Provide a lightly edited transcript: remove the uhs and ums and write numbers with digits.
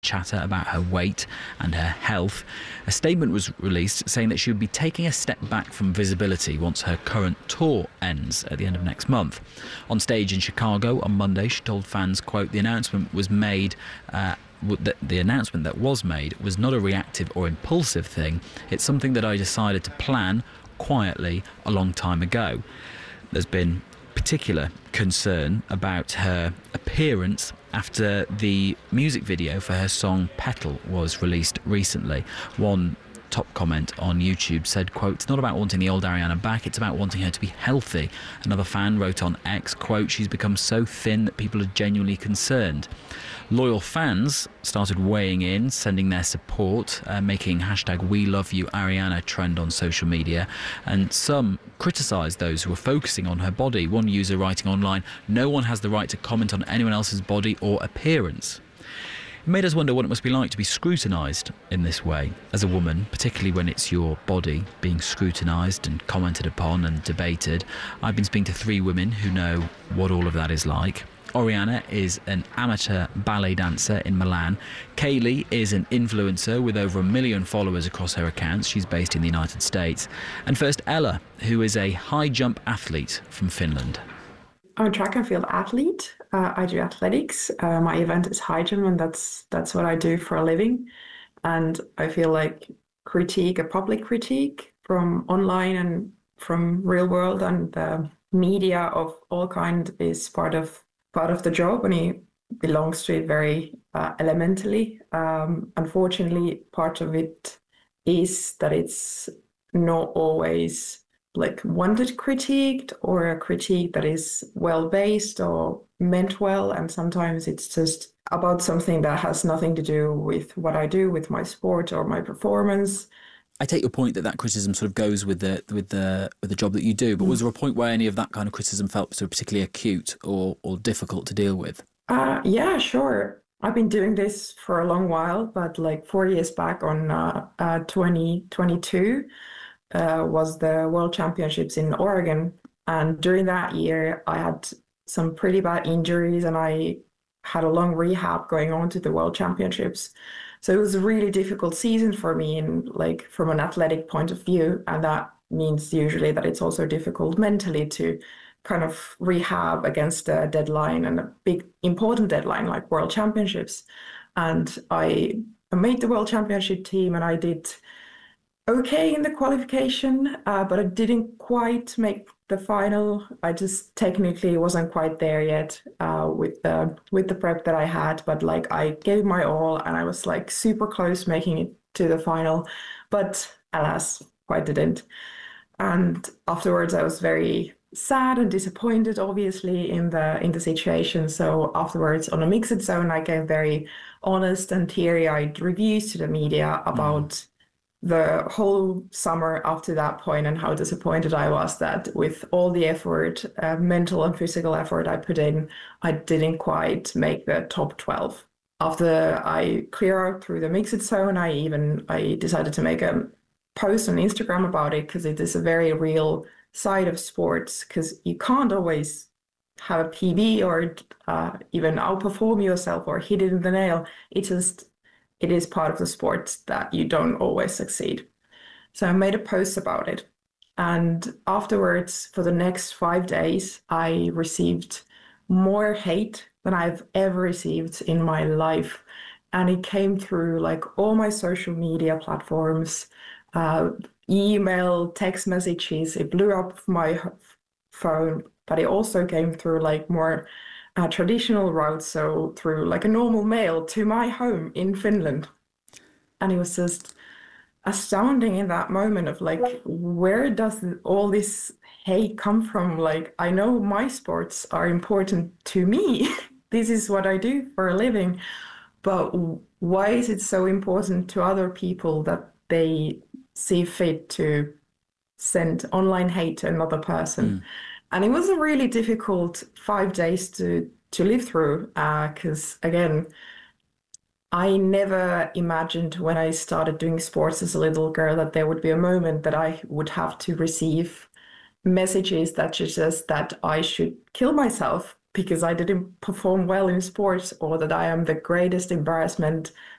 chatter about her weight and her health. A statement was released saying that she would be taking a step back from visibility once her current tour ends at the end of next month. On stage in Chicago on Monday, she told fans, quote, the announcement that was made was not a reactive or impulsive thing. It's something that I decided to plan quietly a long time ago. There's been particular concern about her appearance after the music video for her song Petal was released recently. One top comment on YouTube said, quote, it's not about wanting the old Ariana back, it's about wanting her to be healthy. Another fan wrote on X, quote, she's become so thin that people are genuinely concerned. Loyal fans started weighing in, sending their support, making hashtag We Love You Ariana trend on social media, and some criticised those who were focusing on her body. One user writing online, no one has the right to comment on anyone else's body or appearance. It made us wonder what it must be like to be scrutinised in this way as a woman, particularly when it's your body being scrutinised and commented upon and debated. I've been speaking to 3 women who know what all of that is like. Oriana is an amateur ballet dancer in Milan. Kaylee is an influencer with over 1 million followers across her accounts. She's based in the United States. And first, Ella, who is a high jump athlete from Finland. I'm a track and field athlete. I do athletics. My event is high jump, and that's what I do for a living. And I feel like a public critique from online and from real world and media of all kind is part of the job, and he belongs to it very elementally. Unfortunately, part of it is that it's not always like wanted critiqued or a critique that is well based or meant well, and sometimes it's just about something that has nothing to do with what I do with my sport or my performance. I take your point that criticism sort of goes with the job that you do, but was there a point where any of that kind of criticism felt sort of particularly acute or difficult to deal with? Yeah, sure. I've been doing this for a long while, but like 4 years back on 2022 was the World Championships in Oregon. And during that year, I had some pretty bad injuries and I had a long rehab going on to the World Championships. So it was a really difficult season for me in like from an athletic point of view. And that means usually that it's also difficult mentally to kind of rehab against a deadline and a big important deadline like World Championships. And I made the World Championship team and I did okay in the qualification, but I didn't quite make the final. I just technically wasn't quite there yet with the prep that I had, but like I gave my all and I was like super close making it to the final, but alas, quite didn't. And afterwards I was very sad and disappointed, obviously, in the situation. So afterwards on a mixed zone, I gave very honest and teary-eyed reviews to the media about the whole summer after that point and how disappointed I was that with all the effort, mental and physical effort I put in, I didn't quite make the top 12. After I clear out through the mixed zone, I decided to make a post on Instagram about it because it is a very real side of sports, because you can't always have a PB or even outperform yourself or hit it in the nail. It is part of the sport that you don't always succeed. So I made a post about it. And afterwards, for the next 5 days, I received more hate than I've ever received in my life. And it came through like all my social media platforms, email, text messages. It blew up my phone, but it also came through like more traditional route, so through like a normal mail to my home in Finland. And it was just astounding in that moment of like, where does all this hate come from? Like, I know my sports are important to me. This is what I do for a living. But why is it so important to other people that they see fit to send online hate to another person? And it was a really difficult 5 days to live through because, again, I never imagined when I started doing sports as a little girl that there would be a moment that I would have to receive messages that suggest that I should kill myself because I didn't perform well in sports or that I am the greatest embarrassment